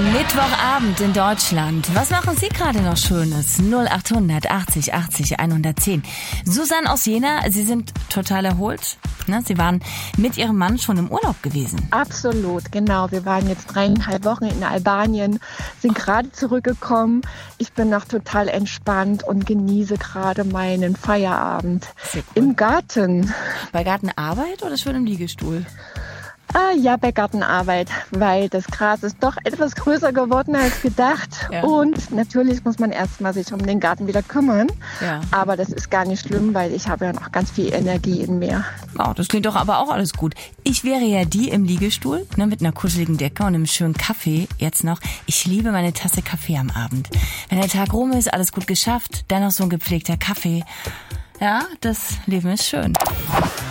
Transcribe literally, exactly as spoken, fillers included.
Mittwochabend in Deutschland. Was machen Sie gerade noch Schönes? null acht hundert achtzig achtzig hundertzehn. Susanne aus Jena, Sie sind total erholt. Ne? Sie waren mit Ihrem Mann schon im Urlaub gewesen. Absolut, genau. Wir waren jetzt dreieinhalb Wochen in Albanien, sind gerade zurückgekommen. Ich bin noch total entspannt und genieße gerade meinen Feierabend im Garten. Bei Gartenarbeit oder schon im Liegestuhl? Ah, ja, bei Gartenarbeit, weil das Gras ist doch etwas größer geworden als gedacht. Ja. Und natürlich muss man erstmal sich um den Garten wieder kümmern. Ja. Aber das ist gar nicht schlimm, weil ich habe ja noch ganz viel Energie in mir. Oh, das klingt doch aber auch alles gut. Ich wäre ja die im Liegestuhl, ne, mit einer kuscheligen Decke und einem schönen Kaffee jetzt noch. Ich liebe meine Tasse Kaffee am Abend. Wenn der Tag rum ist, alles gut geschafft, dann noch so ein gepflegter Kaffee. Ja, das Leben ist schön.